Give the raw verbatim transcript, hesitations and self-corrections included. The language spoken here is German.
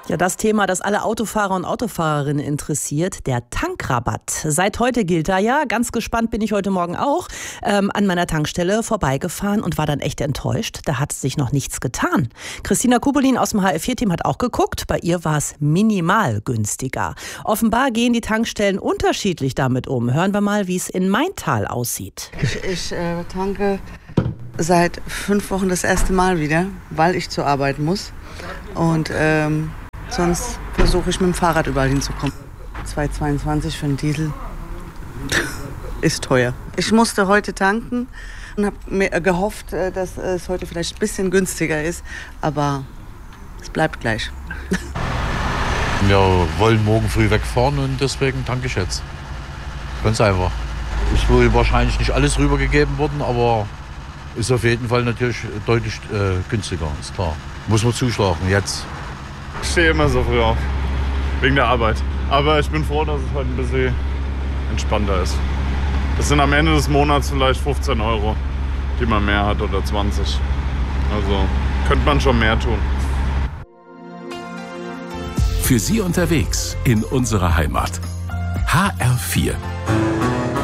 Ja, das Thema, das alle Autofahrer und Autofahrerinnen interessiert, der Tankrabatt. Seit heute gilt er ja. Ganz gespannt bin ich heute Morgen auch ähm, an meiner Tankstelle vorbeigefahren und war dann echt enttäuscht. Da hat sich noch nichts getan. Christina Kubelin aus dem H F vier Team hat auch geguckt. Bei ihr war es minimal günstiger. Offenbar gehen die Tankstellen unterschiedlich damit um. Hören wir mal, wie es in Maintal aussieht. Ich, ich äh, tanke seit fünf Wochen das erste Mal wieder, weil ich zur Arbeit muss. Und ähm, sonst versuche ich mit dem Fahrrad überall hinzukommen. zwei Euro zweiundzwanzig für einen Diesel ist teuer. Ich musste heute tanken und habe mir gehofft, dass es heute vielleicht ein bisschen günstiger ist. Aber es bleibt gleich. Wir wollen morgen früh wegfahren und deswegen tanke ich jetzt. Ganz einfach. Ist wohl wahrscheinlich nicht alles rübergegeben worden, aber ist auf jeden Fall natürlich deutlich äh, günstiger, ist klar. Muss man zuschlagen, jetzt. Ich stehe immer so früh auf, wegen der Arbeit. Aber ich bin froh, dass es heute ein bisschen entspannter ist. Das sind am Ende des Monats vielleicht fünfzehn Euro, die man mehr hat, oder zwanzig. Also könnte man schon mehr tun. Für Sie unterwegs in unserer Heimat. H R vier.